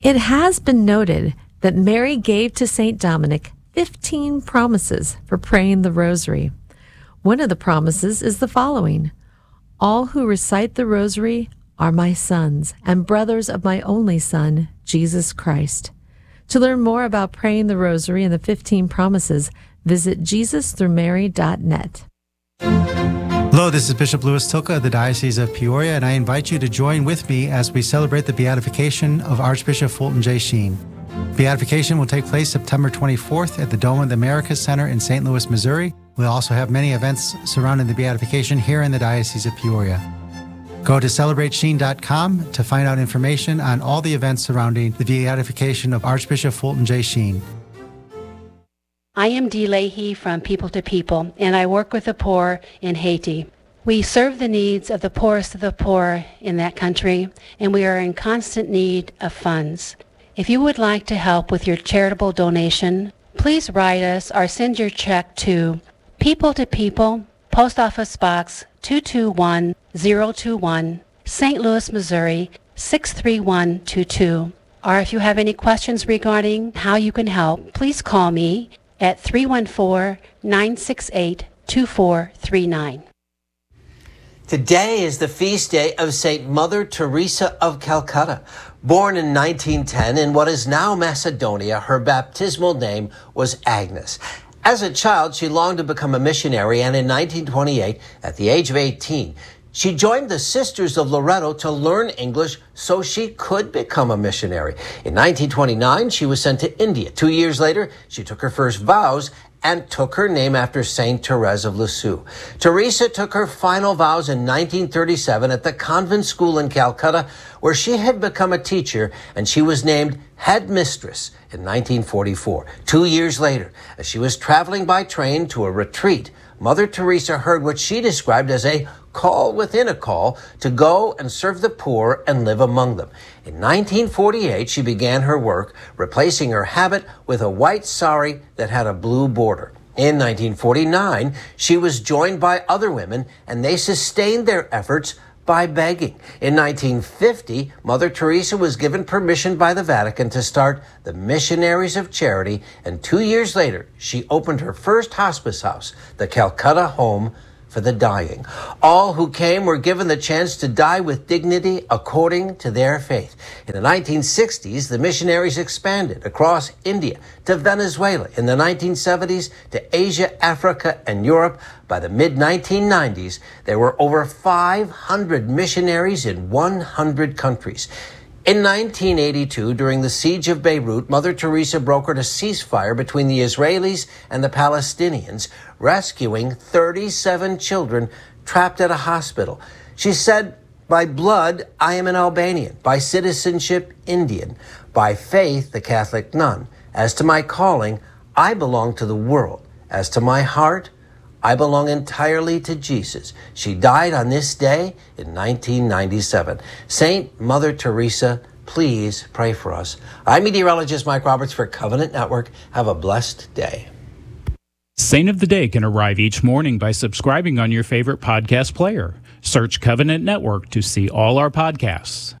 It has been noted that Mary gave to St. Dominic 15 promises for praying the rosary. One of the promises is the following: all who recite the rosary are my sons and brothers of my only Son, Jesus Christ. To learn more about praying the rosary and the 15 promises, visit JesusThroughMary.net. Hello, this is Bishop Louis Tilka of the Diocese of Peoria, and I invite you to join with me as we celebrate the beatification of Archbishop Fulton J. Sheen. Beatification will take place September 24th at the Dome of the Americas Center in St. Louis, Missouri. We'll also have many events surrounding the beatification here in the Diocese of Peoria. Go to CelebrateSheen.com to find out information on all the events surrounding the beatification of Archbishop Fulton J. Sheen. I am Dee Leahy from People to People, and I work with the poor in Haiti. We serve the needs of the poorest of the poor in that country, and we are in constant need of funds. If you would like to help with your charitable donation, please write us or send your check to People to People, Post Office Box 221021, St. Louis, Missouri 63122. Or if you have any questions regarding how you can help, please call me at 314-968-2439. Today is the feast day of St. Mother Teresa of Calcutta. Born in 1910 in what is now Macedonia, her baptismal name was Agnes. As a child, she longed to become a missionary, and in 1928, at the age of 18, she joined the Sisters of Loreto to learn English so she could become a missionary. In 1929, she was sent to India. 2 years later, she took her first vows and took her name after Saint Therese of Lisieux. Teresa took her final vows in 1937 at the convent school in Calcutta, where she had become a teacher, and she was named headmistress in 1944. 2 years later, as she was traveling by train to a retreat, Mother Teresa heard what she described as a call within a call to go and serve the poor and live among them. In 1948, she began her work, replacing her habit with a white sari that had a blue border. In 1949, she was joined by other women, and they sustained their efforts by begging. In 1950, Mother Teresa was given permission by the Vatican to start the Missionaries of Charity, and 2 years later, she opened her first hospice house, the Calcutta Home for the Dying. All who came were given the chance to die with dignity according to their faith. In the 1960s, the missionaries expanded across India to Venezuela. In the 1970s, to Asia, Africa, and Europe. By the mid-1990s, there were over 500 missionaries in 100 countries. In 1982, during the siege of Beirut, Mother Teresa brokered a ceasefire between the Israelis and the Palestinians, rescuing 37 children trapped at a hospital. She said, "By blood, I am an Albanian. By citizenship, Indian. By faith, the Catholic nun. As to my calling, I belong to the world. As to my heart, I belong entirely to Jesus." She died on this day in 1997. Saint Mother Teresa, please pray for us. I'm meteorologist Mike Roberts for Covenant Network. Have a blessed day. Saint of the Day can arrive each morning by subscribing on your favorite podcast player. Search Covenant Network to see all our podcasts.